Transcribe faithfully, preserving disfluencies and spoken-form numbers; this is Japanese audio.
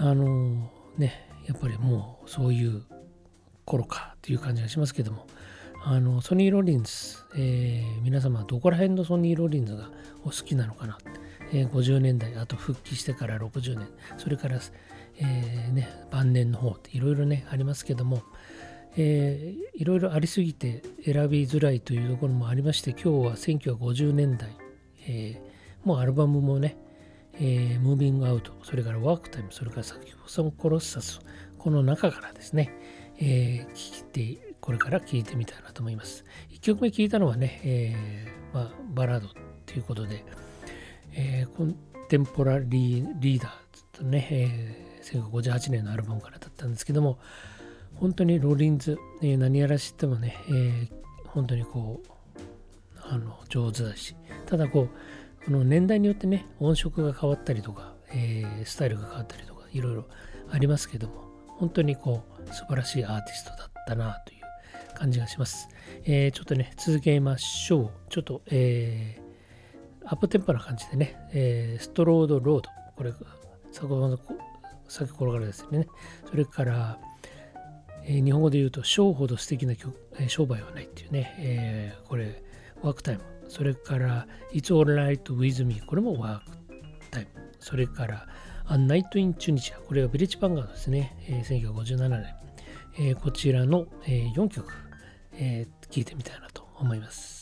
あのねやっぱりもうそういう頃かという感じがしますけども、あのソニー・ロリンズ、えー、皆様どこら辺のソニー・ロリンズがお好きなのかな、えー、ごじゅうねんだい、あと復帰してからろくじゅうねん、それから、えーね、晩年の方っていろいろねありますけども、えー、いろいろありすぎて選びづらいというところもありまして、今日はせんきゅうひゃくごじゅうねんだい、えー、もうアルバムもね、えー、ムービングアウト、それからワークタイム、それからサキフォソンコロッサス、この中からですね、えー、聞いて、これから聴いてみたいなと思います。いっきょくめ聴いたのはね、えーまあ、バラードということで、えー、コンテンポラリーリーダーとね、えー、せんきゅうひゃくごじゅうはちねんのアルバムからだったんですけども、本当にローリンズ、えー、何やら知ってもね、えー、本当にこう、あの上手だし、ただこう、この年代によってね、音色が変わったりとか、えー、スタイルが変わったりとか、いろいろありますけども、本当にこう、素晴らしいアーティストだったなという感じがします。えー、ちょっとね、続けましょう。ちょっと、えー、アップテンポな感じでね、えー、ストロードロード、これ、先ほど先ほどからですね、それから、えー、日本語で言うと、ショーほど素敵な曲、えー、商売はないっていうね、えー、これ、ワークタイム。それから、It's Alright With Me、これもワークタイム。それから、A Night in Tunisia、これはビレッジヴァンガードですね、えー、せんきゅうひゃくごじゅうななねん。えー、こちらの、えー、よんきょく、えー、聴いてみたいなと思います。